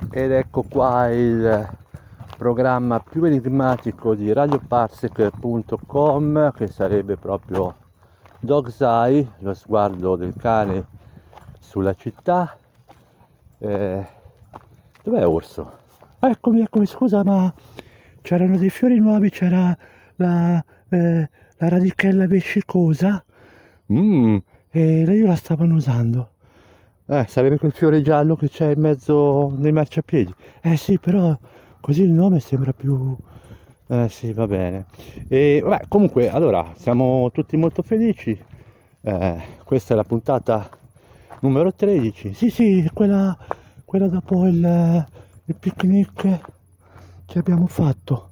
Ed ecco qua il programma più enigmatico di radioparsec.com, che sarebbe proprio Dog's Eye, lo sguardo del cane sulla città. Eh, Dov'è Orso? Eccomi, eccomi, scusa, ma c'erano dei fiori nuovi, c'era la, la radichella vescicosa. Mm, e io la stavano usando. Sarebbe quel fiore giallo che c'è in mezzo nei marciapiedi. Sì, però così il nome sembra più... sì, va bene. E vabbè, comunque, allora, siamo tutti molto felici. Questa è la puntata numero 13. Sì, sì, quella dopo il picnic che abbiamo fatto.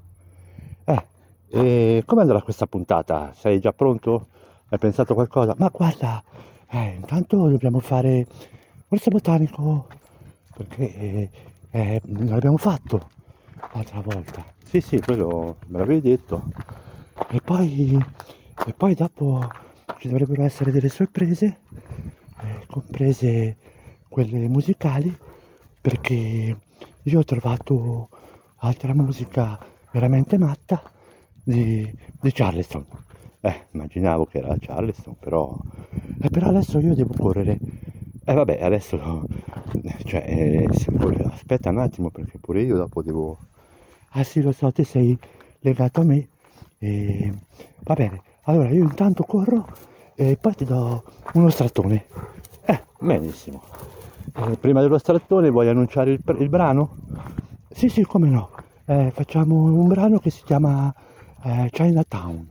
E come andrà questa puntata? Sei già pronto? Hai pensato a qualcosa? Ma guarda, intanto dobbiamo fare orso botanico, perché non l'abbiamo fatto l'altra volta. Sì, sì, quello me l'avevi detto. E poi, e poi dopo ci dovrebbero essere delle sorprese, comprese quelle musicali, perché io ho trovato altra musica veramente matta di Charleston. Immaginavo che era Charleston, però adesso io devo correre. Vabbè, adesso, cioè, aspetta un attimo perché pure io dopo devo... Ah sì, lo so, te sei legato a me. E... Va bene, allora io intanto corro e poi ti do uno strattone. Benissimo. Prima dello strattone vuoi annunciare il brano? Sì, sì, come no. Facciamo un brano che si chiama Chinatown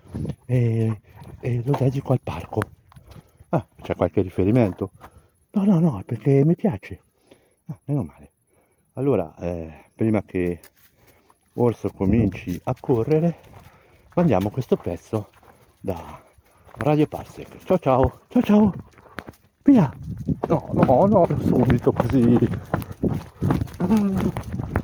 e lo dedico al parco. C'è qualche riferimento? No, no, no, perché mi piace. Meno male. Allora, prima che Orso cominci a correre, mandiamo questo pezzo da Radio Parsec. Ciao ciao, ciao ciao. Via. No, no, no, subito così.